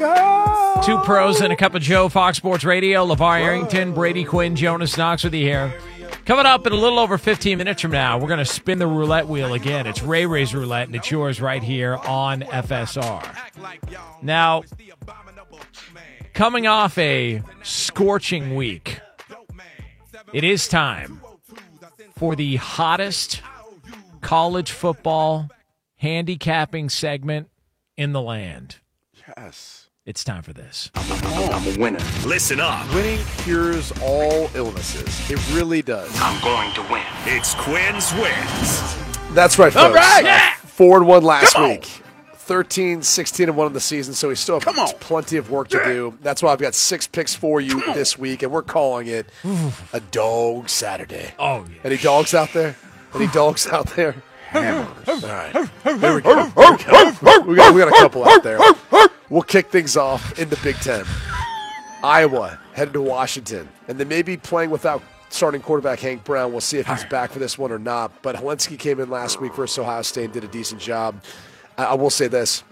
go. Two pros and a cup of Joe, Fox Sports Radio. LeVar Arrington, Brady Quinn, Jonas Knox with you here. Coming up in a little over 15 minutes from now, we're going to spin the roulette wheel again. It's Ray Ray's Roulette, and it's yours right here on FSR. Now, coming off a scorching week, it is time for the hottest college football handicapping segment in the land. Yes. It's time for this. I'm a winner. Listen up. Winning cures all illnesses. It really does. I'm going to win. It's Quinn's Wins. That's right, folks. All right. Yeah. 4-1 last week. 13, 16-1 in the season, so we still have plenty of work to do. That's why I've got 6 picks for you this week, and we're calling it a Dog Saturday. Oh, yeah. Any dogs out there? Any dogs out there? Hammers. All right. Here we go. We got a couple out there. We'll kick things off in the Big Ten. Iowa headed to Washington, and they may be playing without starting quarterback Hank Brown. We'll see if he's back for this one or not. But Helensky came in last week versus Ohio State and did a decent job. I will say this.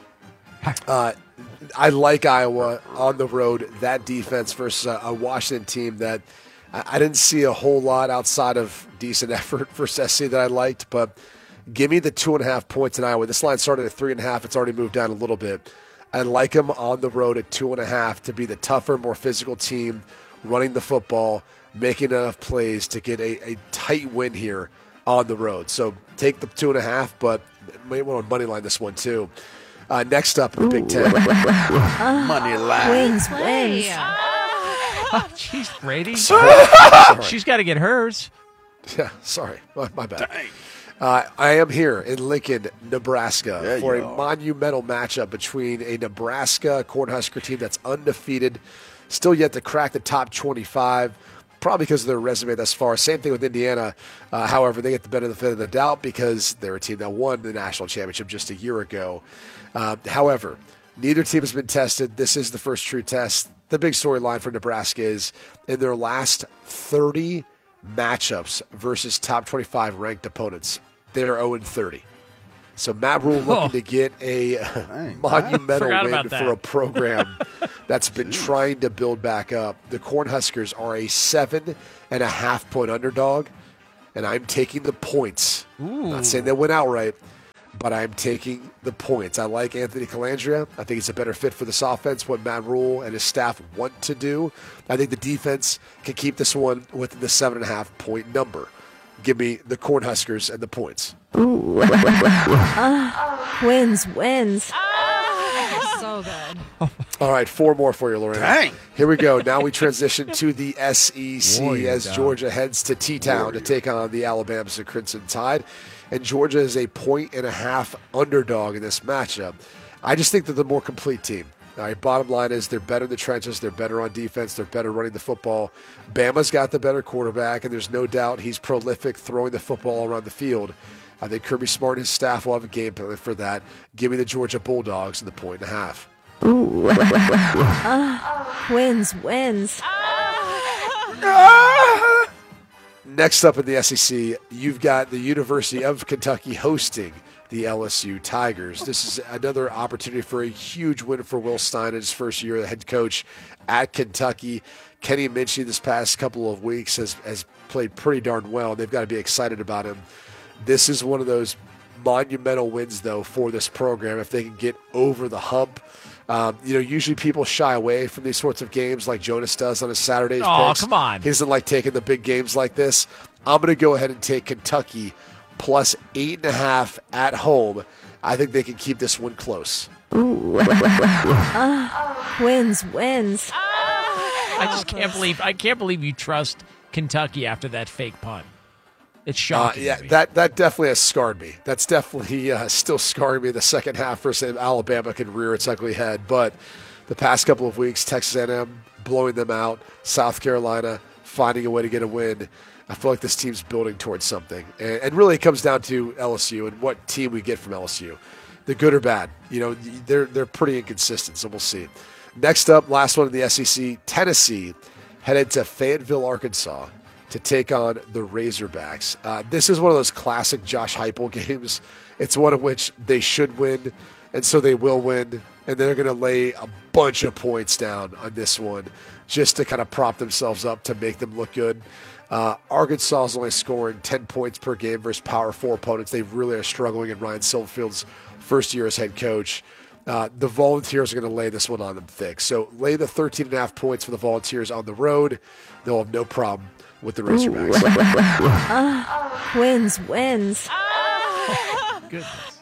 I like Iowa on the road, that defense versus a Washington team that I didn't see a whole lot outside of decent effort versus SC that I liked. But give me the 2.5 points in Iowa. This line started at 3.5. It's already moved down a little bit. I like them on the road at 2.5 to be the tougher, more physical team, running the football, making enough plays to get a tight win here on the road. So take the 2.5, but may want to money line this one too. Next up in the Big Ten. Money line. Wins. Oh, jeez, Brady. Sorry. She's got to get hers. Yeah, sorry. My bad. I am here in Lincoln, Nebraska for a monumental matchup between a Nebraska Cornhusker team that's undefeated, still yet to crack the top 25, probably because of their resume thus far. Same thing with Indiana. However, they get the benefit of the doubt because they're a team that won the national championship just a year ago. However, neither team has been tested. This is the first true test. The big storyline for Nebraska is in their last 30 matchups versus top 25 ranked opponents, they're 0-30. So Matt Rule looking to get a monumental win for a program that's been trying to build back up. The Cornhuskers are a 7.5 point underdog, and I'm taking the points. I'm not saying they went outright, but I'm taking the points. I like Anthony Calandria. I think it's a better fit for this offense, what Matt Rule and his staff want to do. I think the defense can keep this one within the 7.5 point number. Give me the Cornhuskers and the points. Wins. So good. All right, 4 more for you, Lorena. Dang. Here we go. Now we transition to the SEC Warrior as dog. Georgia heads to T-Town to take on the Alabama Crimson Tide. And Georgia is a 1.5 underdog in this matchup. I just think they're the more complete team. All right, bottom line is they're better in the trenches. They're better on defense. They're better running the football. Bama's got the better quarterback, and there's no doubt he's prolific throwing the football around the field. I think Kirby Smart and his staff will have a game plan for that. Give me the Georgia Bulldogs and the 1.5. Wins. Next up in the SEC, you've got the University of Kentucky hosting the LSU Tigers. This is another opportunity for a huge win for Will Stein in his first year as head coach at Kentucky. Kenny Minchey this past couple of weeks has played pretty darn well. They've got to be excited about him. This is one of those monumental wins, though, for this program if they can get over the hump. Usually people shy away from these sorts of games like Jonas does on his Saturdays. Oh, picks. come on. He doesn't like taking the big games like this. I'm going to go ahead and take Kentucky plus 8.5 at home. I think they can keep this one close. Wins. I just can't believe you trust Kentucky after that fake punt. It's shocking. Yeah, to me. that definitely has scarred me. That's definitely still scarring me. The second half versus Alabama can rear its ugly head. But the past couple of weeks, Texas A&M blowing them out, South Carolina finding a way to get a win. I feel like this team's building towards something. And really it comes down to LSU and what team we get from LSU. The good or bad. They're pretty inconsistent, so we'll see. Next up, last one in the SEC, Tennessee headed to Fayetteville, Arkansas to take on the Razorbacks. This is one of those classic Josh Heupel games. It's one of which they should win. and so they will win. And they're going to lay a bunch of points down on this one just to kind of prop themselves up to make them look good. Arkansas is only scoring 10 points per game versus Power 4 opponents. They really are struggling in Ryan Silverfield's first year as head coach. The Volunteers are going to lay this one on them thick. So lay the 13.5 points for the Volunteers on the road. They'll have no problem with the Razorbacks. Wins. Goodness.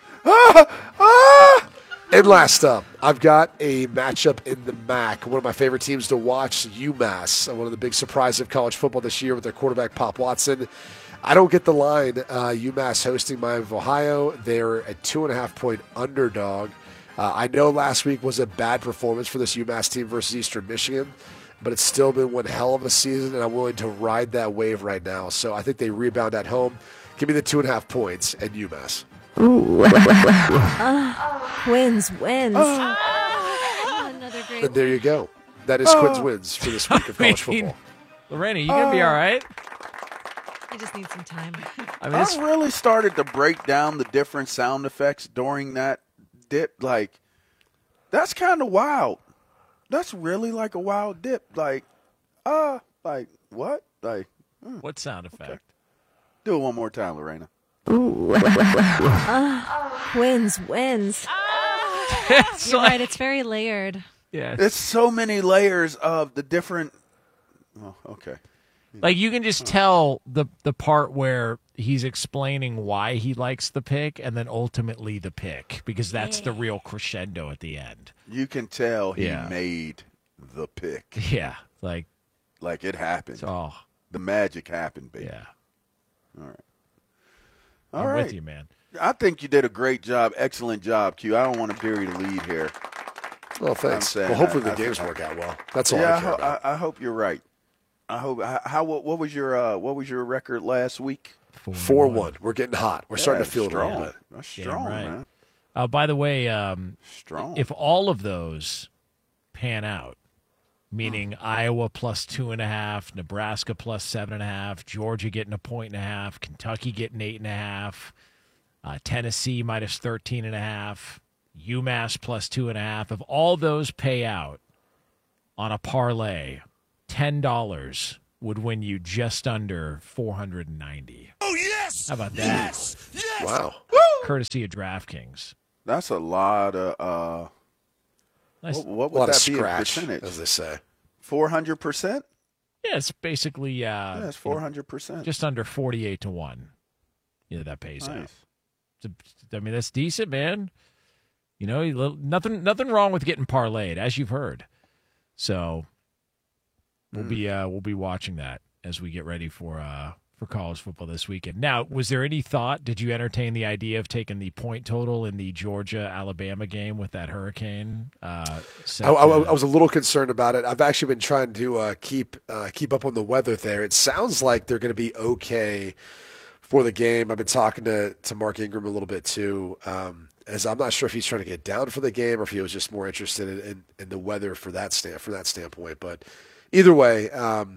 And last up, I've got a matchup in the MAC. One of my favorite teams to watch, UMass. One of the big surprises of college football this year with their quarterback, Pop Watson. I don't get the line. UMass hosting Miami of Ohio. They're a 2.5-point underdog. I know last week was a bad performance for this UMass team versus Eastern Michigan, but it's still been one hell of a season, and I'm willing to ride that wave right now. So I think they rebound at home. Give me the 2.5 points and UMass. Wins. Another great And there you go. That is Quinn's wins for this week of college football. Lorena, you going to be all right? I just need some time. I mean, I really started to break down the different sound effects during that dip. Like, that's kind of wild. That's really like a wild dip. Like what? Like, what sound effect? Okay. Do it one more time, Lorena. Wins. It's You're like- right. It's very layered. Yeah. It's so many layers of the different. Oh, okay. Like you can just tell the part where he's explaining why he likes the pick and then ultimately the pick, because that's the real crescendo at the end. You can tell he Yeah. made the pick. Yeah. Like It happened. oh The magic happened, baby. yeah. All right. I'm All right. with you, man. I think you did a great job. Excellent job, Q. I don't want to bury the lead here. Well, thanks. I'm saying Well, hopefully I the games work out well. That's all Yeah, I care about. I hope you're right. I hope. What was your record last week? 4-1. We're getting hot. We're starting to feel it a strong. little bit. That's Damn strong, right. man. By the way, Strong. if all of those pan out, meaning Iowa plus 2.5, Nebraska plus 7.5, Georgia getting a 1.5, Kentucky getting 8.5, Tennessee minus 13.5, UMass plus 2.5. If all those pay out on a parlay, $10 would win you just under $490. Oh, yes! How about that? Yes! Wow. Courtesy of DraftKings. That's a lot of. Nice. What A would lot of that be in scratch, percentage? as they say. 400%. Yeah, it's basically Yeah, it's 400%. just under 48 to 1. Yeah, that pays out. Nice. I mean, that's decent, man. You know, nothing wrong with getting parlayed, as you've heard. So we'll be watching that as we get ready for college football this weekend. Now, was there any thought? Did you entertain the idea of taking the point total in the Georgia-Alabama game with that hurricane? I was a little concerned about it. I've actually been trying to keep up on the weather there. It sounds like they're going to be okay for the game. I've been talking to Mark Ingram a little bit too, as I'm not sure if he's trying to get down for the game or if he was just more interested in the weather from that standpoint. But either way,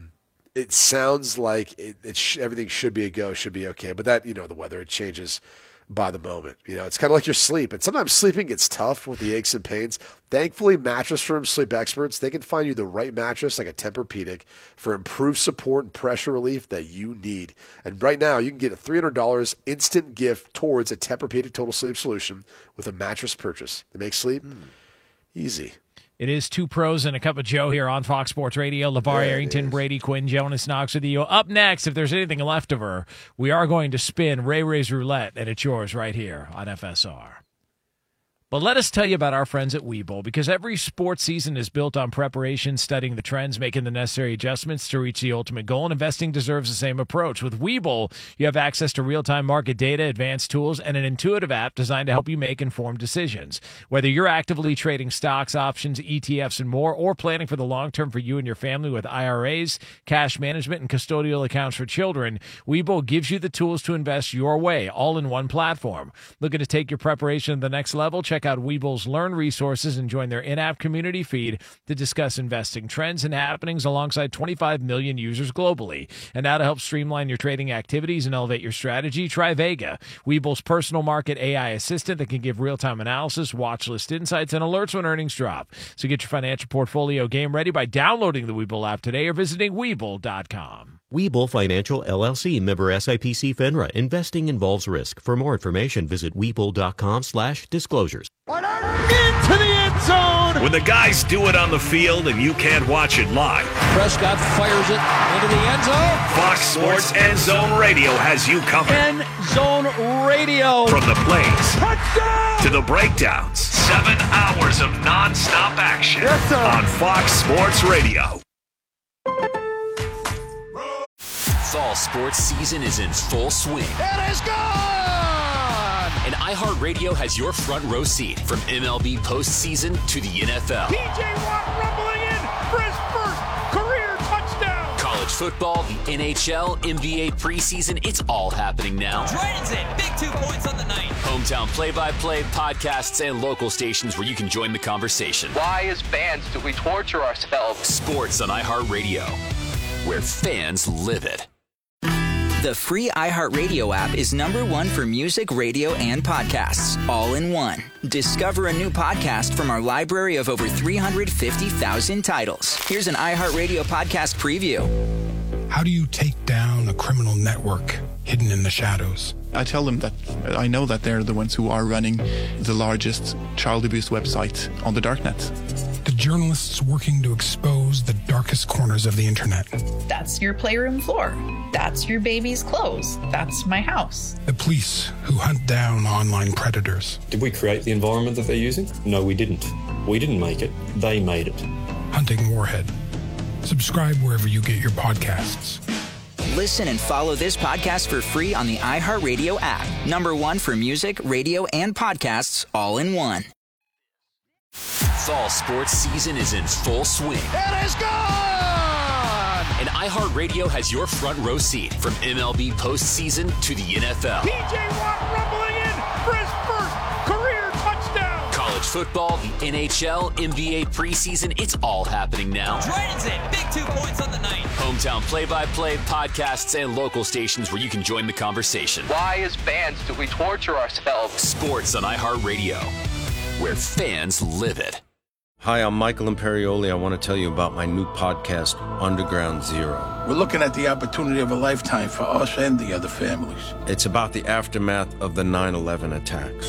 it sounds like everything should be a go, should be okay. But that, the weather, it changes by the moment. It's kind of like your sleep. And sometimes sleeping gets tough with the aches and pains. Thankfully, Mattress Firm sleep experts, they can find you the right mattress like a Tempur-Pedic for improved support and pressure relief that you need. And right now, you can get a $300 instant gift towards a Tempur-Pedic Total Sleep Solution with a mattress purchase. They make sleep easy. It is Two Pros and a Cup of Joe here on Fox Sports Radio. LeVar Arrington, Brady Quinn, Jonas Knox with you. Up next, if there's anything left of her, we are going to spin Ray Ray's Roulette, and it's yours right here on FSR. But let us tell you about our friends at Webull, because every sports season is built on preparation, studying the trends, making the necessary adjustments to reach the ultimate goal, and investing deserves the same approach. With Webull, you have access to real-time market data, advanced tools, and an intuitive app designed to help you make informed decisions. Whether you're actively trading stocks, options, ETFs, and more, or planning for the long term for you and your family with IRAs, cash management, and custodial accounts for children, Webull gives you the tools to invest your way, all in one platform. Looking to take your preparation to the next level? Check Check out Webull's Learn resources and join their in-app community feed to discuss investing trends and happenings alongside 25 million users globally. And now to help streamline your trading activities and elevate your strategy, try Vega, Webull's personal market AI assistant that can give real-time analysis, watch list insights, and alerts when earnings drop. So get your financial portfolio game ready by downloading the Webull app today or visiting Webull.com. Webull Financial LLC, member SIPC FINRA. Investing involves risk. For more information, visit Webull.com/disclosures. Into the end zone! When the guys do it on the field and you can't watch it live, Prescott fires it into the end zone. Fox Sports End Zone Radio has you covered. End Zone Radio. From the plays to the breakdowns, 7 hours of nonstop action on Fox Sports Radio. Fall sports season is in full swing. It is gone! And iHeartRadio has your front row seat from MLB postseason to the NFL. P.J. Watt rumbling in for his first career touchdown. College football, the NHL, NBA preseason, it's all happening now. Dragons in, big 2 points on the night. Hometown play-by-play, podcasts, and local stations where you can join the conversation. Why, as fans, do we torture ourselves? Sports on iHeartRadio, where fans live it. The free iHeartRadio app is #1 for music, radio, and podcasts, all in one. Discover a new podcast from our library of over 350,000 titles. Here's an iHeartRadio podcast preview. How do you take down a criminal network hidden in the shadows? I tell them that I know that they're the ones who are running the largest child abuse website on the darknet. The journalists working to expose the darkest corners of the internet. That's your playroom floor. That's your baby's clothes. That's my house. The police who hunt down online predators. Did we create the environment that they're using? No, we didn't. We didn't make it. They made it. Hunting Warhead. Subscribe wherever you get your podcasts. Listen and follow this podcast for free on the iHeartRadio app. #1 for music, radio, and podcasts, all in one. Fall sports season is in full swing. It is gone! And iHeartRadio has your front row seat from MLB postseason to the NFL. P.J. Watt rumbling in for his first career touchdown. College football, the NHL, NBA preseason, it's all happening now. Dragons in, big 2 points on the night. Hometown play-by-play, podcasts, and local stations where you can join the conversation. Why, as fans, do we torture ourselves? Sports on iHeartRadio, where fans live it. Hi, I'm Michael Imperioli. I want to tell you about my new podcast, Underground Zero. We're looking at the opportunity of a lifetime for us and the other families. It's about the aftermath of the 9/11 attacks.